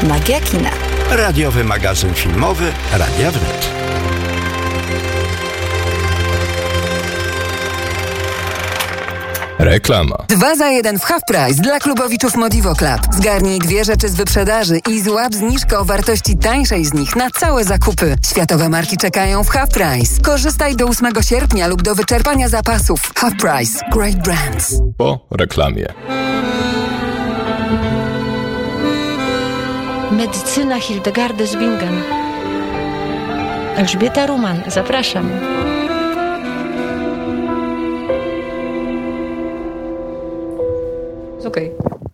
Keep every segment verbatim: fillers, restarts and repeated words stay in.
Magia kina. Radiowy magazyn filmowy Radia Wnet. Reklama. Dwa za jeden w Half Price dla klubowiczów Modivo Club. Zgarnij dwie rzeczy z wyprzedaży i złap zniżkę o wartości tańszej z nich na całe zakupy. Światowe marki czekają w Half Price. Korzystaj do ósmego sierpnia lub do wyczerpania zapasów. Half Price. Great brands. Po reklamie. Medycyna Hildegardy z Bingen. Elżbieta Ruman, zapraszam. Okej.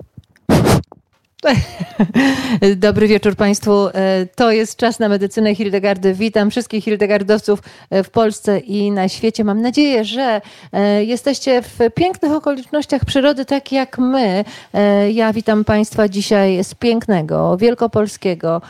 Dobry wieczór Państwu. To jest czas na medycynę Hildegardy. Witam wszystkich hildegardowców w Polsce i na świecie. Mam nadzieję, że jesteście w pięknych okolicznościach przyrody, tak jak my. Ja witam Państwa dzisiaj z pięknego, wielkopolskiego,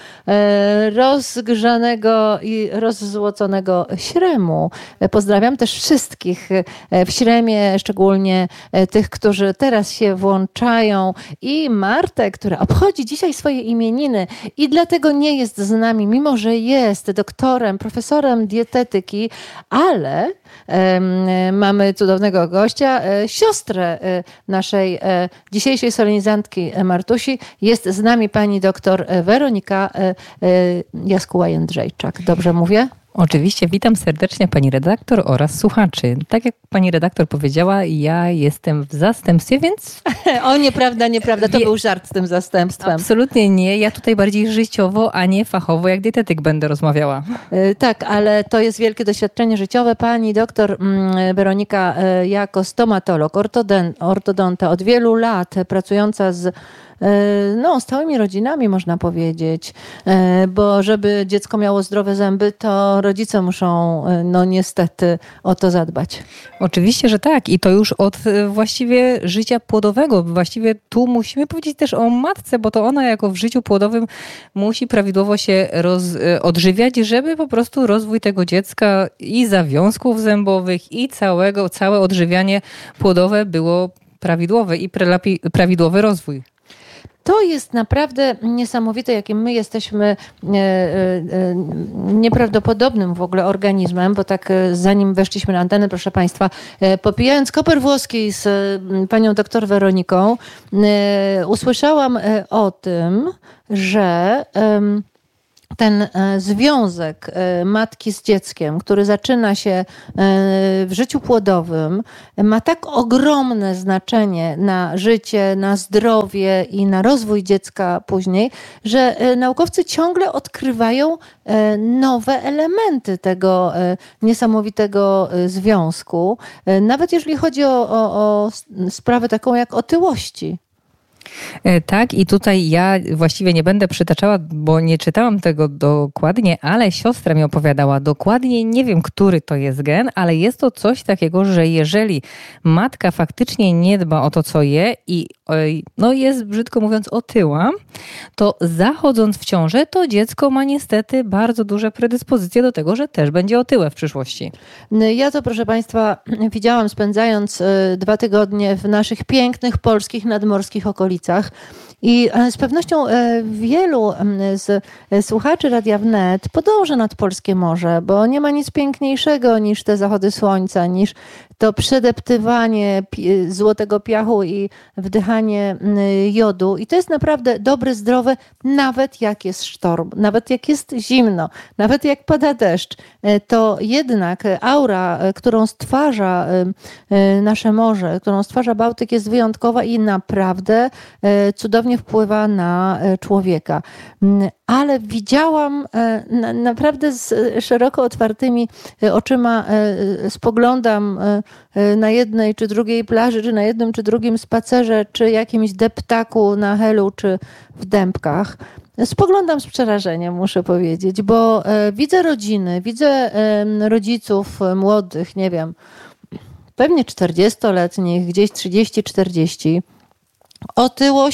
rozgrzanego i rozzłoconego Śremu. Pozdrawiam też wszystkich w Śremie, szczególnie tych, którzy teraz się włączają, i Martę, która obchodzi dzisiaj swoje imieniny i dlatego nie jest z nami, mimo że jest doktorem, profesorem dietetyki, ale um, mamy cudownego gościa, e, siostrę e, naszej e, dzisiejszej solenizantki e, Martusi. Jest z nami pani doktor Weronika e, e, Jaskuła-Jędrzejczak. Dobrze mówię? Oczywiście, witam serdecznie pani redaktor oraz słuchaczy. Tak jak pani redaktor powiedziała, ja jestem w zastępstwie, więc... O, nieprawda, nieprawda, to Wie... był żart z tym zastępstwem. Absolutnie nie, ja tutaj bardziej życiowo, a nie fachowo, jak dietetyk będę rozmawiała. Yy, tak, ale to jest wielkie doświadczenie życiowe. Pani doktor mm, Weronika yy, jako stomatolog, ortoden, ortodonta od wielu lat pracująca z no, stałymi rodzinami, można powiedzieć, bo żeby dziecko miało zdrowe zęby, to rodzice muszą, no niestety, o to zadbać. Oczywiście, że tak, i to już od właściwie życia płodowego. Właściwie tu musimy powiedzieć też o matce, bo to ona jako w życiu płodowym musi prawidłowo się roz, odżywiać, żeby po prostu rozwój tego dziecka i zawiązków zębowych, i całego, całe odżywianie płodowe było prawidłowe i prawidłowy rozwój. To jest naprawdę niesamowite, jakim my jesteśmy e, e, nieprawdopodobnym w ogóle organizmem, bo tak e, zanim weszliśmy na antenę, proszę Państwa, e, popijając koper włoski z e, panią doktor Weroniką, e, usłyszałam e, o tym, że e, ten związek matki z dzieckiem, który zaczyna się w życiu płodowym, ma tak ogromne znaczenie na życie, na zdrowie i na rozwój dziecka później, że naukowcy ciągle odkrywają nowe elementy tego niesamowitego związku, nawet jeżeli chodzi o, o, o sprawę taką jak otyłości. Tak, i tutaj ja właściwie nie będę przytaczała, bo nie czytałam tego dokładnie, ale siostra mi opowiadała dokładnie, nie wiem, który to jest gen, ale jest to coś takiego, że jeżeli matka faktycznie nie dba o to, co je i no jest, brzydko mówiąc, otyła, to zachodząc w ciążę, to dziecko ma niestety bardzo duże predyspozycje do tego, że też będzie otyłe w przyszłości. Ja to, proszę Państwa, widziałam spędzając dwa tygodnie w naszych pięknych polskich nadmorskich okolicach. I z pewnością wielu z słuchaczy Radia Wnet podąża nad polskie morze, bo nie ma nic piękniejszego niż te zachody słońca, niż to przedeptywanie złotego piachu i wdychanie jodu. I to jest naprawdę dobre, zdrowe, nawet jak jest sztorm, nawet jak jest zimno, nawet jak pada deszcz. To jednak aura, którą stwarza nasze morze, którą stwarza Bałtyk, jest wyjątkowa i naprawdę cudownie wpływa na człowieka. Ale widziałam na, naprawdę z szeroko otwartymi oczyma, spoglądam na jednej czy drugiej plaży, czy na jednym czy drugim spacerze, czy jakimś deptaku na Helu, czy w Dębkach. Spoglądam z przerażeniem, muszę powiedzieć, bo widzę rodziny, widzę rodziców młodych, nie wiem, pewnie czterdziestoletnich, gdzieś trzydzieści czterdzieści. Otyłość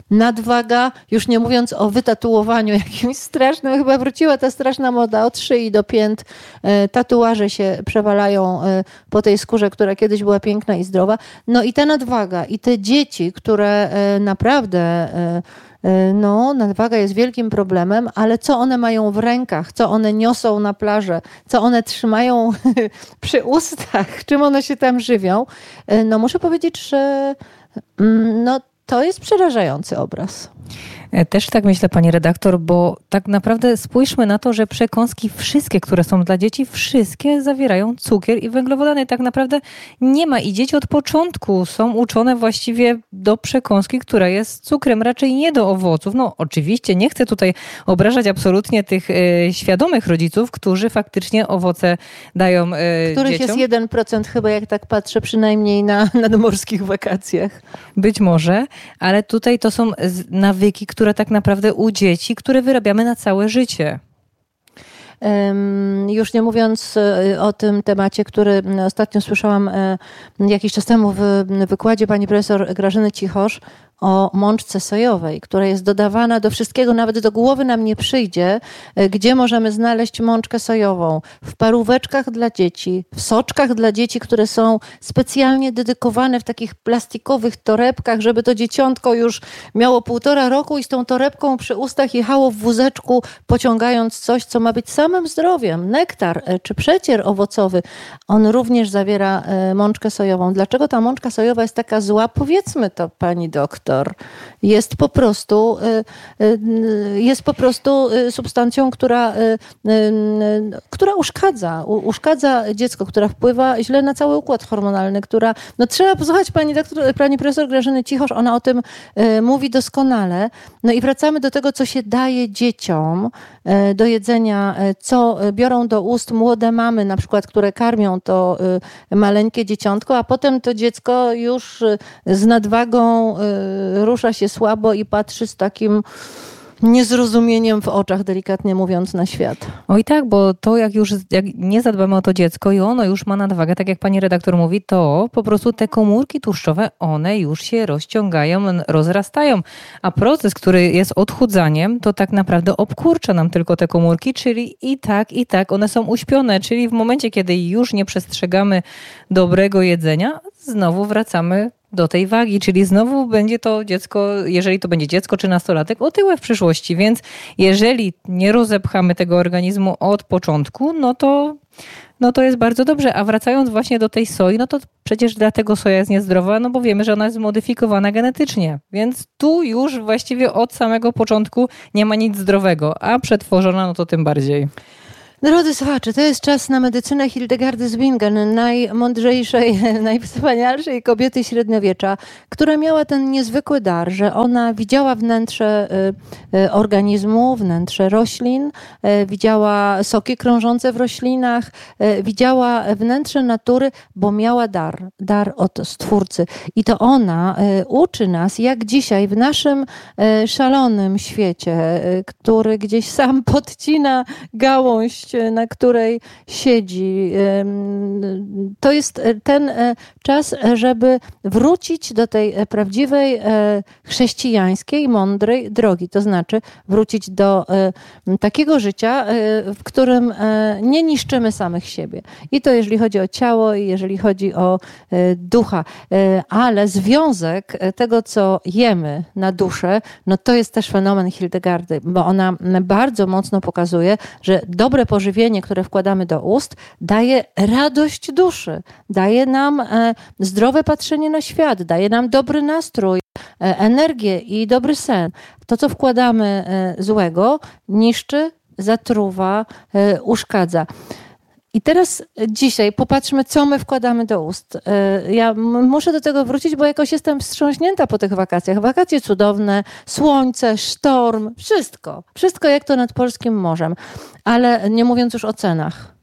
nadwaga, już nie mówiąc o wytatuowaniu jakimś strasznym, chyba wróciła ta straszna moda od szyi do pięt, tatuaże się przewalają po tej skórze, która kiedyś była piękna i zdrowa. No i ta nadwaga i te dzieci, które naprawdę... No, nadwaga jest wielkim problemem, ale co one mają w rękach, co one niosą na plażę, co one trzymają przy ustach, czym one się tam żywią, no muszę powiedzieć, że no, to jest przerażający obraz. Też tak myślę, pani redaktor, bo tak naprawdę spójrzmy na to, że przekąski wszystkie, które są dla dzieci, wszystkie zawierają cukier i węglowodany. Tak naprawdę nie ma i dzieci od początku są uczone właściwie do przekąski, która jest cukrem, raczej nie do owoców. No oczywiście nie chcę tutaj obrażać absolutnie tych e, świadomych rodziców, którzy faktycznie owoce dają e, Których dzieciom. jest jeden procent chyba, jak tak patrzę, przynajmniej na nadmorskich wakacjach. Być może, ale tutaj to są nawyki, które tak naprawdę u dzieci, które wyrabiamy na całe życie. Już nie mówiąc o tym temacie, który ostatnio słyszałam jakiś czas temu w wykładzie pani profesor Grażyny Cichosz o mączce sojowej, która jest dodawana do wszystkiego, nawet do głowy nam nie przyjdzie, gdzie możemy znaleźć mączkę sojową. W paróweczkach dla dzieci, w soczkach dla dzieci, które są specjalnie dedykowane w takich plastikowych torebkach, żeby to dzieciątko już miało półtora roku i z tą torebką przy ustach jechało w wózeczku, pociągając coś, co ma być samym zdrowiem. Nektar czy przecier owocowy, on również zawiera mączkę sojową. Dlaczego ta mączka sojowa jest taka zła? Powiedzmy to, pani doktor. Jest po prostu, jest po prostu substancją, która, która uszkadza, uszkadza dziecko, która wpływa źle na cały układ hormonalny, która, no trzeba posłuchać pani doktor, pani profesor Grażyny Cichosz, ona o tym mówi doskonale. No i wracamy do tego, co się daje dzieciom do jedzenia, co biorą do ust młode mamy, na przykład, które karmią to maleńkie dzieciątko, a potem to dziecko już z nadwagą rusza się słabo i patrzy z takim niezrozumieniem w oczach, delikatnie mówiąc, na świat. Oj tak, bo to jak już jak nie zadbamy o to dziecko i ono już ma nadwagę, tak jak pani redaktor mówi, to po prostu te komórki tłuszczowe, one już się rozciągają, rozrastają. A proces, który jest odchudzaniem, to tak naprawdę obkurcza nam tylko te komórki, czyli i tak, i tak one są uśpione, czyli w momencie, kiedy już nie przestrzegamy dobrego jedzenia, znowu wracamy do tej wagi, czyli znowu będzie to dziecko, jeżeli to będzie dziecko czy nastolatek, otyłe w przyszłości, więc jeżeli nie rozepchamy tego organizmu od początku, no to, no to jest bardzo dobrze. A wracając właśnie do tej soi, no to przecież dlatego soja jest niezdrowa, no bo wiemy, że ona jest zmodyfikowana genetycznie, więc tu już właściwie od samego początku nie ma nic zdrowego, a przetworzona, no to tym bardziej. Drodzy słuchacze, to jest czas na medycynę Hildegardy z Bingen, najmądrzejszej, najwspanialszej kobiety średniowiecza, która miała ten niezwykły dar, że ona widziała wnętrze organizmu, wnętrze roślin, widziała soki krążące w roślinach, widziała wnętrze natury, bo miała dar, dar od Stwórcy. I to ona uczy nas, jak dzisiaj w naszym szalonym świecie, który gdzieś sam podcina gałąź, na której siedzi. To jest ten czas, żeby wrócić do tej prawdziwej chrześcijańskiej, mądrej drogi. To znaczy wrócić do takiego życia, w którym nie niszczymy samych siebie. I to jeżeli chodzi o ciało i jeżeli chodzi o ducha. Ale związek tego, co jemy na duszę, no to jest też fenomen Hildegardy, bo ona bardzo mocno pokazuje, że dobre pożywienie, które wkładamy do ust, daje radość duszy, daje nam zdrowe patrzenie na świat, daje nam dobry nastrój, energię i dobry sen. To, co wkładamy złego, niszczy, zatruwa, uszkadza. I teraz dzisiaj popatrzmy, co my wkładamy do ust. Ja muszę do tego wrócić, bo jakoś jestem wstrząśnięta po tych wakacjach. Wakacje cudowne, słońce, sztorm, wszystko. Wszystko jak to nad polskim morzem. Ale nie mówiąc już o cenach.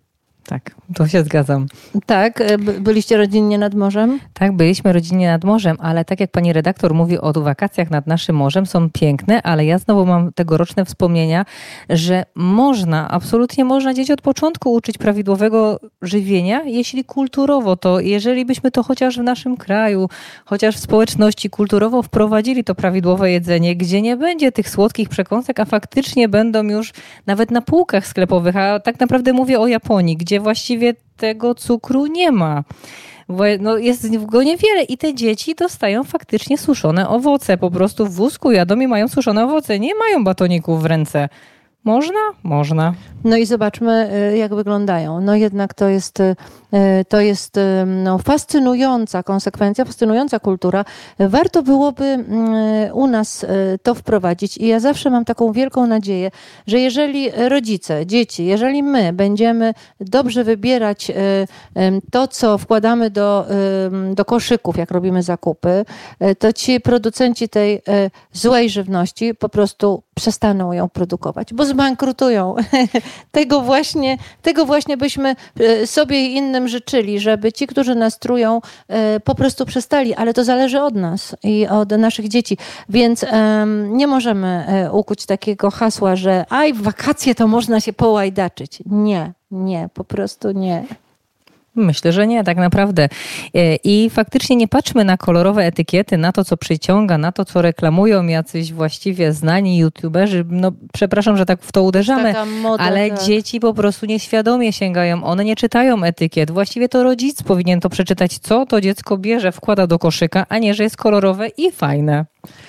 Tak, to się zgadzam. Tak, by, byliście rodzinnie nad morzem? Tak, byliśmy rodzinnie nad morzem, ale tak jak pani redaktor mówi o wakacjach nad naszym morzem, są piękne, ale ja znowu mam tegoroczne wspomnienia, że można, absolutnie można dzieci od początku uczyć prawidłowego żywienia, jeśli kulturowo to, jeżeli byśmy to chociaż w naszym kraju, chociaż w społeczności kulturowo wprowadzili to prawidłowe jedzenie, gdzie nie będzie tych słodkich przekąsek, a faktycznie będą już nawet na półkach sklepowych, a tak naprawdę mówię o Japonii, gdzie właściwie tego cukru nie ma. No jest go niewiele i te dzieci dostają faktycznie suszone owoce. Po prostu w wózku jadą i mają suszone owoce. Nie mają batoników w ręce. Można? Można. No i zobaczmy, jak wyglądają. No jednak to jest, to jest no, fascynująca konsekwencja, fascynująca kultura. Warto byłoby u nas to wprowadzić i ja zawsze mam taką wielką nadzieję, że jeżeli rodzice, dzieci, jeżeli my będziemy dobrze wybierać to, co wkładamy do, do koszyków, jak robimy zakupy, to ci producenci tej złej żywności po prostu przestaną ją produkować, bo zbankrutują. Tego właśnie, tego właśnie byśmy sobie i innym życzyli, żeby ci, którzy nas trują, po prostu przestali, ale to zależy od nas i od naszych dzieci, więc um, nie możemy ukuć takiego hasła, że aj, w wakacje to można się połajdaczyć. Nie, nie, po prostu nie. Myślę, że nie, tak naprawdę. I faktycznie nie patrzmy na kolorowe etykiety, na to, co przyciąga, na to, co reklamują jacyś właściwie znani youtuberzy. No, przepraszam, że tak w to uderzamy, moda, ale tak. Dzieci po prostu nieświadomie sięgają. One nie czytają etykiet. Właściwie to rodzic powinien to przeczytać, co to dziecko bierze, wkłada do koszyka, a nie, że jest kolorowe i fajne.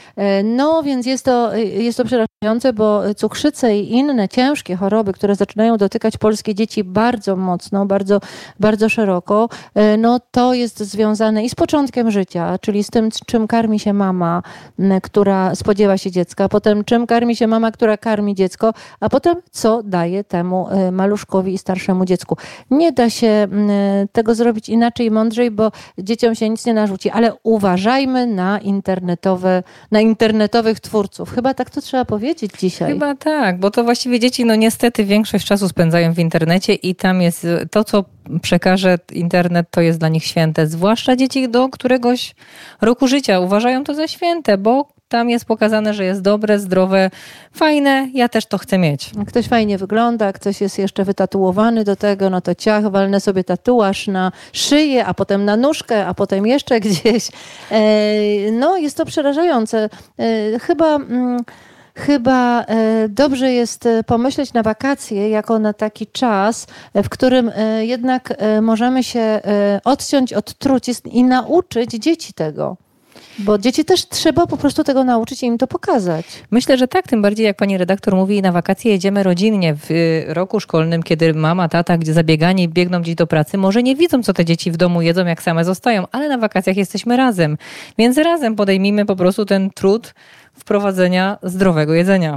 No więc jest to, jest to przerażające, bo cukrzycę i inne ciężkie choroby, które zaczynają dotykać polskie dzieci bardzo mocno, bardzo, bardzo szeroko, no to jest związane i z początkiem życia, czyli z tym, czym karmi się mama, która spodziewa się dziecka, potem czym karmi się mama, która karmi dziecko, a potem co daje temu maluszkowi i starszemu dziecku. Nie da się tego zrobić inaczej, mądrzej, bo dzieciom się nic nie narzuci, ale uważajmy na internetowe, na internetowych twórców. Chyba tak to trzeba powiedzieć dzisiaj. Chyba tak, bo to właściwie dzieci no niestety większość czasu spędzają w internecie i tam jest to, co przekaże internet, to jest dla nich święte. Zwłaszcza dzieci do któregoś roku życia uważają to za święte, bo tam jest pokazane, że jest dobre, zdrowe, fajne, ja też to chcę mieć. Ktoś fajnie wygląda, ktoś jest jeszcze wytatuowany do tego, no to ciach, walnę sobie tatuaż na szyję, a potem na nóżkę, a potem jeszcze gdzieś. No jest to przerażające. Chyba... Chyba dobrze jest pomyśleć na wakacje jako na taki czas, w którym jednak możemy się odciąć od trucizn i nauczyć dzieci tego. Bo dzieci też trzeba po prostu tego nauczyć i im to pokazać. Myślę, że tak, tym bardziej jak pani redaktor mówi, na wakacje jedziemy rodzinnie w roku szkolnym, kiedy mama, tata, gdzie zabiegani biegną gdzieś do pracy, może nie widzą, co te dzieci w domu jedzą, jak same zostają, ale na wakacjach jesteśmy razem. Więc razem podejmijmy po prostu ten trud wprowadzenia zdrowego jedzenia.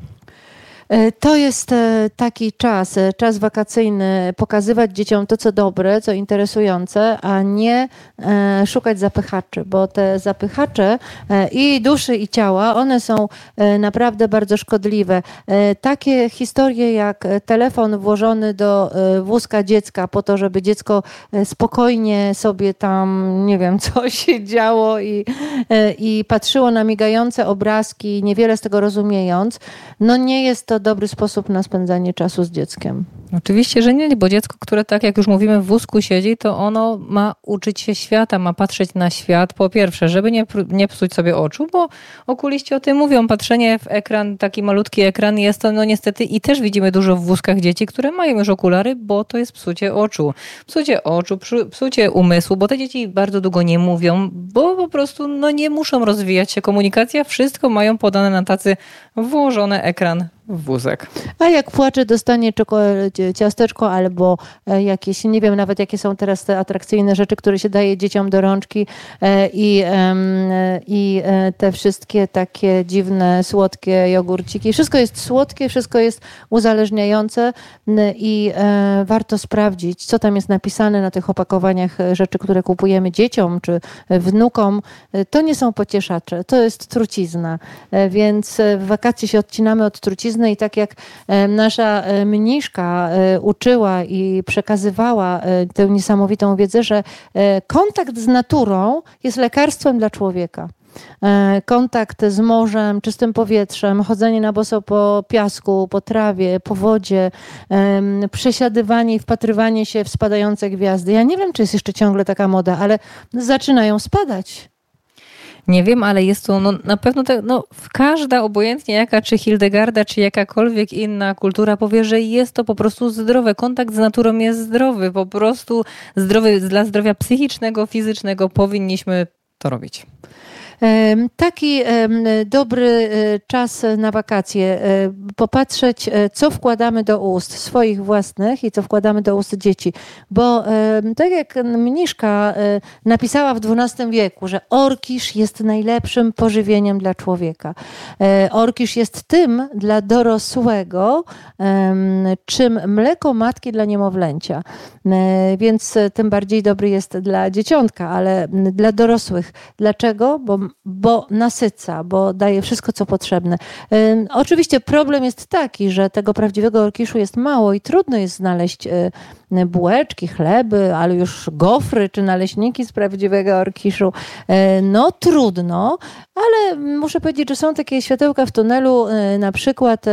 To jest taki czas, czas wakacyjny, pokazywać dzieciom to, co dobre, co interesujące, a nie szukać zapychaczy, bo te zapychacze i duszy, i ciała, one są naprawdę bardzo szkodliwe. Takie historie jak telefon włożony do wózka dziecka po to, żeby dziecko spokojnie sobie tam, nie wiem, co się działo i, i patrzyło na migające obrazki, niewiele z tego rozumiejąc, no nie jest to dobry sposób na spędzanie czasu z dzieckiem. Oczywiście, że nie, bo dziecko, które tak jak już mówimy w wózku siedzi, to ono ma uczyć się świata, ma patrzeć na świat. Po pierwsze, żeby nie, nie psuć sobie oczu, bo okuliści o tym mówią. Patrzenie w ekran, taki malutki ekran jest to no niestety i też widzimy dużo w wózkach dzieci, które mają już okulary, bo to jest psucie oczu. Psucie oczu, psucie umysłu, bo te dzieci bardzo długo nie mówią, bo po prostu no nie muszą rozwijać się komunikacja. Wszystko mają podane na tacy włożony ekran w wózek. A jak płacze, dostanie ciasteczko albo jakieś, nie wiem nawet jakie są teraz te atrakcyjne rzeczy, które się daje dzieciom do rączki i, i te wszystkie takie dziwne, słodkie jogurciki. Wszystko jest słodkie, wszystko jest uzależniające i warto sprawdzić, co tam jest napisane na tych opakowaniach rzeczy, które kupujemy dzieciom czy wnukom. To nie są pocieszacze, to jest trucizna, więc w wakacje się odcinamy od trucizny, ojczyzny i tak jak nasza mniszka uczyła i przekazywała tę niesamowitą wiedzę, że kontakt z naturą jest lekarstwem dla człowieka. Kontakt z morzem, czystym powietrzem, chodzenie na boso po piasku, po trawie, po wodzie, przesiadywanie i wpatrywanie się w spadające gwiazdy. Ja nie wiem, czy jest jeszcze ciągle taka moda, ale zaczynają spadać. Nie wiem, ale jest to no, na pewno te, no, każda, obojętnie jaka, czy Hildegarda, czy jakakolwiek inna kultura powie, że jest to po prostu zdrowe. Kontakt z naturą jest zdrowy, po prostu zdrowy dla zdrowia psychicznego, fizycznego powinniśmy to robić. Taki dobry czas na wakacje. Popatrzeć, co wkładamy do ust swoich własnych i co wkładamy do ust dzieci. Bo tak jak mniszka napisała w dwunastym wieku, że orkisz jest najlepszym pożywieniem dla człowieka. Orkisz jest tym dla dorosłego, czym mleko matki dla niemowlęcia. Więc tym bardziej dobry jest dla dzieciątka, ale dla dorosłych. Dlaczego? Bo bo nasyca, bo daje wszystko, co potrzebne. Yy, oczywiście problem jest taki, że tego prawdziwego orkiszu jest mało i trudno jest znaleźć yy, bułeczki, chleby, ale już gofry czy naleśniki z prawdziwego orkiszu. Yy, no trudno, ale muszę powiedzieć, że są takie światełka w tunelu. Yy, na przykład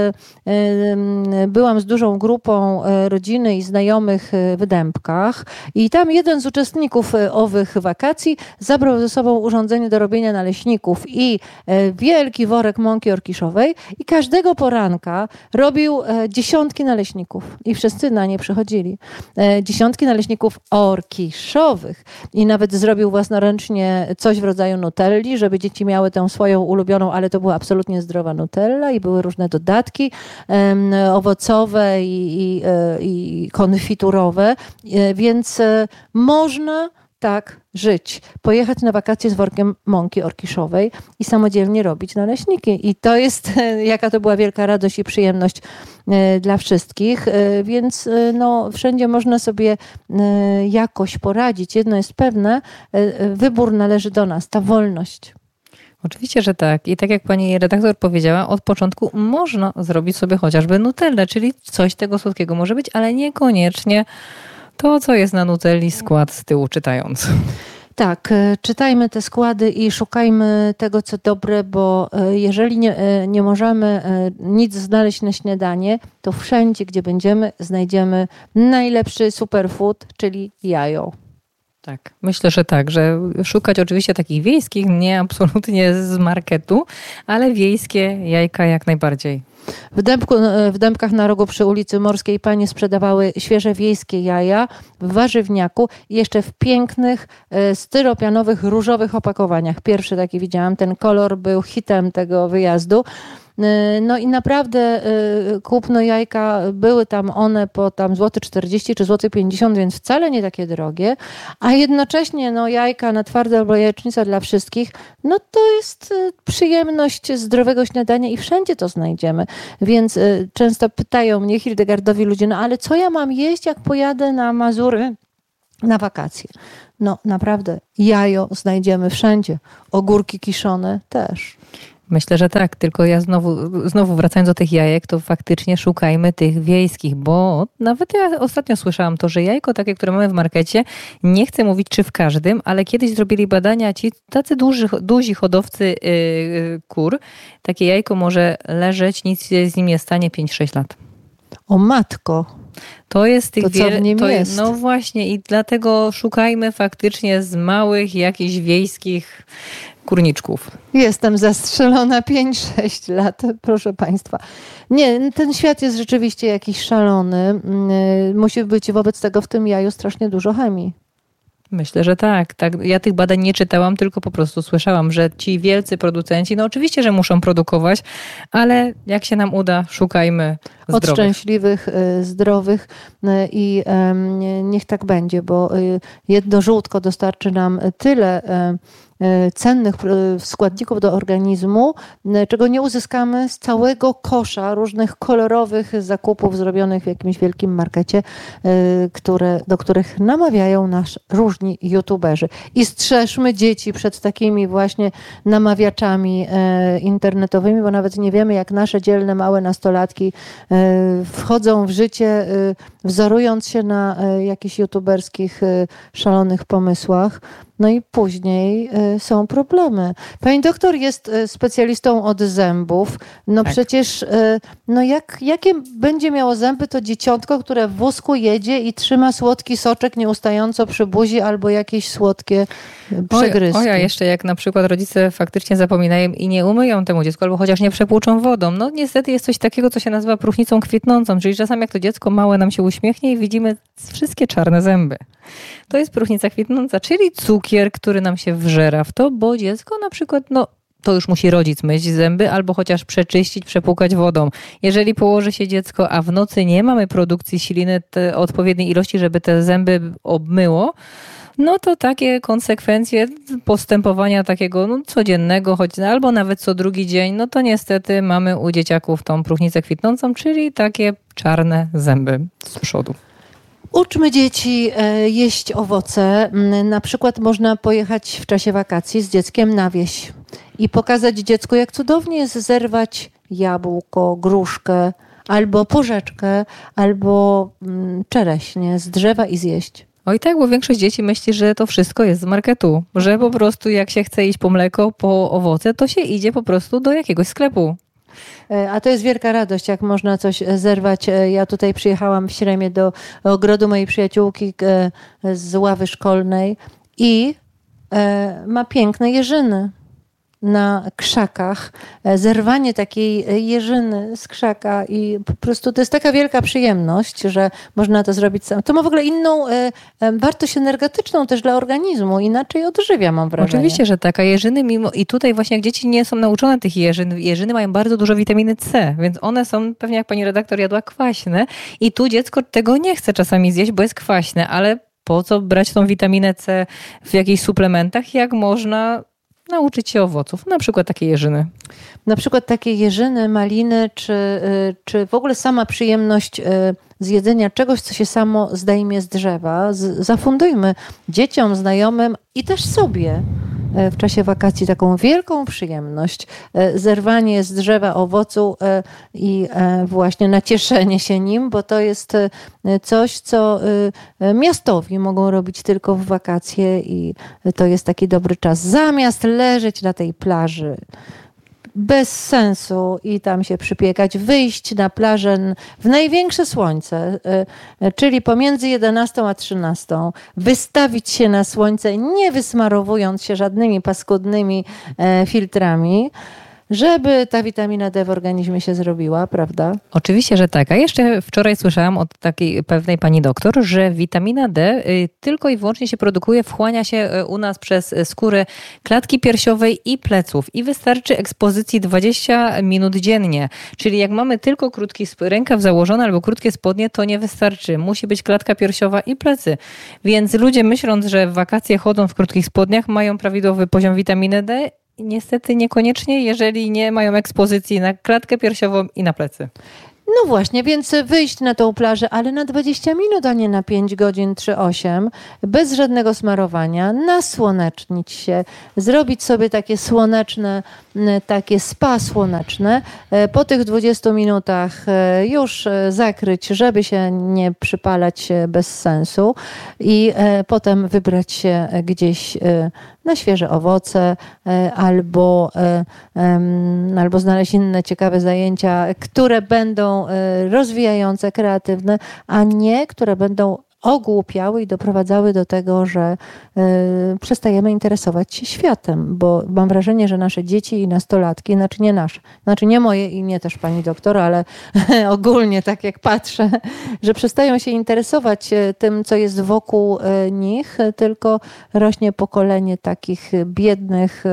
yy, byłam z dużą grupą yy, rodziny i znajomych yy, w Dębkach i tam jeden z uczestników yy, owych wakacji zabrał ze sobą urządzenie do robienia naleśników i wielki worek mąki orkiszowej i każdego poranka robił dziesiątki naleśników i wszyscy na nie przychodzili. Dziesiątki naleśników orkiszowych i nawet zrobił własnoręcznie coś w rodzaju nutelli, żeby dzieci miały tę swoją ulubioną, ale to była absolutnie zdrowa nutella i były różne dodatki um, owocowe i, i, i konfiturowe, więc można tak żyć. Pojechać na wakacje z workiem mąki orkiszowej i samodzielnie robić naleśniki. I to jest, jaka to była wielka radość i przyjemność dla wszystkich. Więc no, wszędzie można sobie jakoś poradzić. Jedno jest pewne, wybór należy do nas, ta wolność. Oczywiście, że tak. I tak jak pani redaktor powiedziała, od początku można zrobić sobie chociażby nutellę, czyli coś tego słodkiego może być, ale niekoniecznie to, co jest na nutelli, skład z tyłu czytając. Tak, czytajmy te składy i szukajmy tego, co dobre, bo jeżeli nie, nie możemy nic znaleźć na śniadanie, to wszędzie, gdzie będziemy, znajdziemy najlepszy superfood, czyli jajo. Tak, myślę, że tak, że szukać oczywiście takich wiejskich, nie absolutnie z marketu, ale wiejskie jajka jak najbardziej. W, Dębku, w Dębkach na rogu przy ulicy Morskiej panie sprzedawały świeże wiejskie jaja w warzywniaku i jeszcze w pięknych, styropianowych, różowych opakowaniach. Pierwszy taki widziałam, ten kolor był hitem tego wyjazdu. No i naprawdę kupno jajka, były tam one po tam złoty czterdzieści czy złoty pięćdziesiąt, więc wcale nie takie drogie, a jednocześnie no jajka na twarde albo jajecznica dla wszystkich, no to jest przyjemność zdrowego śniadania i wszędzie to znajdziemy. Więc często pytają mnie Hildegardowi ludzie, no ale co ja mam jeść, jak pojadę na Mazury na wakacje? No naprawdę, jajo znajdziemy wszędzie, ogórki kiszone też. Myślę, że tak, tylko ja znowu, znowu wracając do tych jajek, to faktycznie szukajmy tych wiejskich, bo nawet ja ostatnio słyszałam to, że jajko takie, które mamy w markecie, nie chcę mówić czy w każdym, ale kiedyś zrobili badania ci tacy duży, duzi hodowcy yy, kur, takie jajko może leżeć, nic się z nim nie stanie pięć sześć lat. O matko! To jest tych to, co w nim to jest. No właśnie i dlatego szukajmy faktycznie z małych, jakichś wiejskich kurniczków. Jestem zastrzelona pięć sześć lat, proszę państwa. Nie, ten świat jest rzeczywiście jakiś szalony. Musi być wobec tego w tym jaju strasznie dużo chemii. Myślę, że tak, tak. Ja tych badań nie czytałam, tylko po prostu słyszałam, że ci wielcy producenci, no oczywiście, że muszą produkować, ale jak się nam uda, szukajmy zdrowych. Od szczęśliwych, zdrowych i niech tak będzie, bo jedno żółtko dostarczy nam tyle cennych składników do organizmu, czego nie uzyskamy z całego kosza różnych kolorowych zakupów zrobionych w jakimś wielkim markecie, które, do których namawiają nas różni youtuberzy. I strzeżmy dzieci przed takimi właśnie namawiaczami internetowymi, bo nawet nie wiemy, jak nasze dzielne, małe nastolatki wchodzą w życie, wzorując się na jakichś youtuberskich szalonych pomysłach. No i później są problemy. Pani doktor jest specjalistą od zębów. No tak. Przecież no jak, jakie będzie miało zęby to dzieciątko, które w wózku jedzie i trzyma słodki soczek nieustająco przy buzi albo jakieś słodkie przegryzki. Oja, jeszcze jak na przykład rodzice faktycznie zapominają i nie umyją temu dziecku, albo chociaż nie przepłuczą wodą. No niestety jest coś takiego, co się nazywa próchnicą kwitnącą, czyli czasami jak to dziecko małe nam się uśmiechnie i widzimy wszystkie czarne zęby. To jest próchnica kwitnąca, czyli cukier, który nam się wżera w to, bo dziecko na przykład, no to już musi rodzic myć zęby albo chociaż przeczyścić, przepłukać wodą. Jeżeli położy się dziecko, a w nocy nie mamy produkcji siliny te odpowiedniej ilości, żeby te zęby obmyło, no to takie konsekwencje postępowania takiego no, codziennego, choć albo nawet co drugi dzień, no to niestety mamy u dzieciaków tą próchnicę kwitnącą, czyli takie czarne zęby z przodu. Uczmy dzieci jeść owoce. Na przykład można pojechać w czasie wakacji z dzieckiem na wieś i pokazać dziecku, jak cudownie jest zerwać jabłko, gruszkę, albo porzeczkę, albo czereśnie z drzewa i zjeść. Oj tak, bo większość dzieci myśli, że to wszystko jest z marketu, że po prostu jak się chce iść po mleko, po owoce, to się idzie po prostu do jakiegoś sklepu. A to jest wielka radość, jak można coś zerwać. Ja tutaj przyjechałam w Śremie do ogrodu mojej przyjaciółki z ławy szkolnej i ma piękne jeżyny na krzakach. Zerwanie takiej jeżyny z krzaka i po prostu to jest taka wielka przyjemność, że można to zrobić sam. To ma w ogóle inną wartość energetyczną też dla organizmu. Inaczej odżywia, mam wrażenie. Oczywiście, że tak. A jeżyny mimo i tutaj właśnie jak dzieci nie są nauczone tych jeżyn, jeżyny mają bardzo dużo witaminy C, więc one są pewnie jak pani redaktor jadła kwaśne i tu dziecko tego nie chce czasami zjeść, bo jest kwaśne, ale po co brać tą witaminę C w jakichś suplementach, jak można nauczyć się owoców, na przykład takie jeżyny. Na przykład takie jeżyny, maliny, czy, czy w ogóle sama przyjemność zjedzenia czegoś, co się samo zdejmie z drzewa. Z, zafundujmy dzieciom, znajomym i też sobie w czasie wakacji taką wielką przyjemność. Zerwanie z drzewa owocu i właśnie nacieszenie się nim, bo to jest coś, co miastowi mogą robić tylko w wakacje i to jest taki dobry czas. Zamiast leżeć na tej plaży bez sensu i tam się przypiekać, wyjść na plażę w największe słońce, czyli pomiędzy jedenastą a trzynastą, wystawić się na słońce, nie wysmarowując się żadnymi paskudnymi filtrami, żeby ta witamina D w organizmie się zrobiła, prawda? Oczywiście, że tak. A jeszcze wczoraj słyszałam od takiej pewnej pani doktor, że witamina D tylko i wyłącznie się produkuje, wchłania się u nas przez skórę klatki piersiowej i pleców i wystarczy ekspozycji dwadzieścia minut dziennie. Czyli jak mamy tylko krótki rękaw założony albo krótkie spodnie, to nie wystarczy. Musi być klatka piersiowa i plecy. Więc ludzie myśląc, że w wakacje chodzą w krótkich spodniach, mają prawidłowy poziom witaminy D, niestety niekoniecznie, jeżeli nie mają ekspozycji na klatkę piersiową i na plecy. No właśnie, więc wyjść na tą plażę, ale na dwadzieścia minut, a nie na pięć godzin czy osiem, bez żadnego smarowania, nasłonecznić się, zrobić sobie takie słoneczne, takie spa słoneczne, po tych dwudziestu minutach już zakryć, żeby się nie przypalać bez sensu i potem wybrać się gdzieś na świeże owoce albo, albo znaleźć inne ciekawe zajęcia, które będą rozwijające, kreatywne, a nie które będą ogłupiały i doprowadzały do tego, że y, przestajemy interesować się światem, bo mam wrażenie, że nasze dzieci i nastolatki, znaczy nie nasze, znaczy nie moje i nie też pani doktor, ale ogólnie tak jak patrzę, że przestają się interesować tym, co jest wokół nich, tylko rośnie pokolenie takich biednych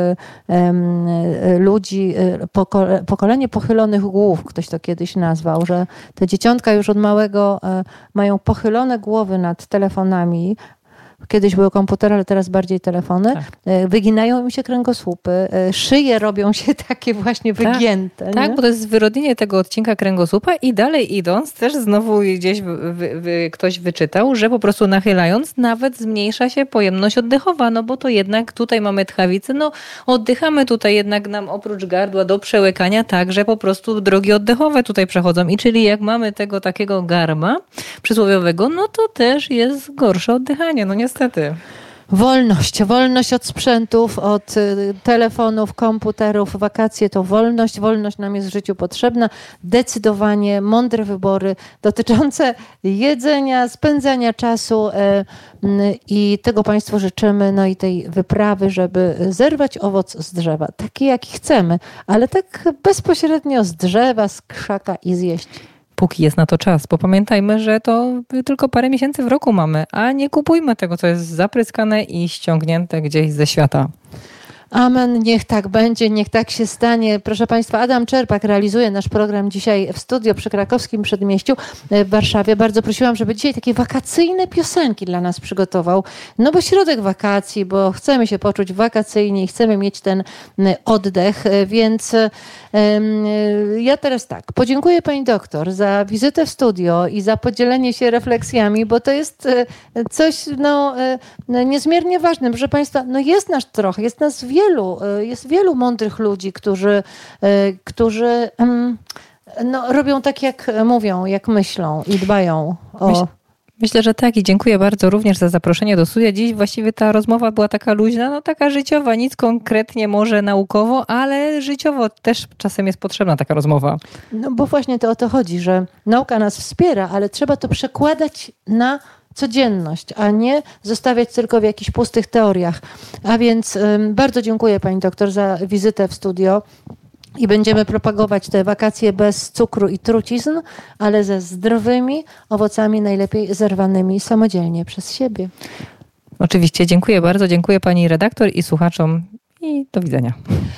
y, ludzi, pokole, pokolenie pochylonych głów, ktoś to kiedyś nazwał, że te dzieciątka już od małego y, mają pochylone głowy nad telefonami, kiedyś były komputery, ale teraz bardziej telefony, tak. wyginają im się kręgosłupy, szyje robią się takie właśnie wygięte. Tak, tak, bo to jest zwyrodnienie tego odcinka kręgosłupa i dalej idąc, też znowu gdzieś wy, wy, wy, ktoś wyczytał, że po prostu nachylając nawet zmniejsza się pojemność oddechowa, no bo to jednak tutaj mamy tchawicę, no oddychamy tutaj jednak nam oprócz gardła do przełykania także po prostu drogi oddechowe tutaj przechodzą i czyli jak mamy tego takiego garma przysłowiowego, no to też jest gorsze oddychanie, no niestety. Wolność, wolność od sprzętów, od y, telefonów, komputerów, wakacje to wolność. Wolność nam jest w życiu potrzebna. Decydowanie mądre wybory dotyczące jedzenia, spędzania czasu y, y, i tego Państwu życzymy, no i tej wyprawy, żeby zerwać owoc z drzewa, taki jaki chcemy, ale tak bezpośrednio z drzewa, z krzaka i zjeść. Póki jest na to czas, bo pamiętajmy, że to tylko parę miesięcy w roku mamy, a nie kupujmy tego, co jest zapryskane i ściągnięte gdzieś ze świata. Amen, niech tak będzie, niech tak się stanie. Proszę Państwa, Adam Czerpak realizuje nasz program dzisiaj w studio przy Krakowskim Przedmieściu w Warszawie. Bardzo prosiłam, żeby dzisiaj takie wakacyjne piosenki dla nas przygotował. No bo środek wakacji, bo chcemy się poczuć wakacyjnie i chcemy mieć ten oddech, więc um, ja teraz tak, podziękuję Pani doktor za wizytę w studio i za podzielenie się refleksjami, bo to jest coś no, niezmiernie ważne. Proszę Państwa, no jest nas trochę, jest nas wielu. Wielu, jest wielu mądrych ludzi, którzy, którzy no, robią tak, jak mówią, jak myślą i dbają o... Myśl, myślę, że tak i dziękuję bardzo również za zaproszenie do studia. Dziś właściwie ta rozmowa była taka luźna, no taka życiowa, nic konkretnie może naukowo, ale życiowo też czasem jest potrzebna taka rozmowa. No bo właśnie to o to chodzi, że nauka nas wspiera, ale trzeba to przekładać na codzienność, a nie zostawiać tylko w jakichś pustych teoriach. A więc um, bardzo dziękuję Pani doktor za wizytę w studio i będziemy propagować te wakacje bez cukru i trucizn, ale ze zdrowymi owocami, najlepiej zerwanymi samodzielnie przez siebie. Oczywiście, dziękuję bardzo, dziękuję Pani redaktor i słuchaczom i do widzenia.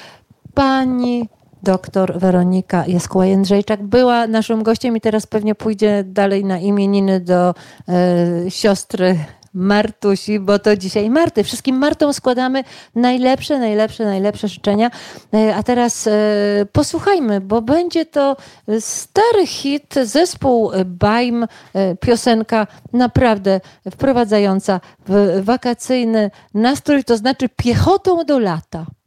Pani doktor Weronika Jaskuła-Jędrzejczak była naszym gościem i teraz pewnie pójdzie dalej na imieniny do e, siostry Martusi, bo to dzisiaj Marty. Wszystkim Martom składamy najlepsze, najlepsze, najlepsze życzenia. E, a teraz e, posłuchajmy, bo będzie to stary hit, zespół Bajm, e, piosenka naprawdę wprowadzająca w wakacyjny nastrój, to znaczy piechotą do lata.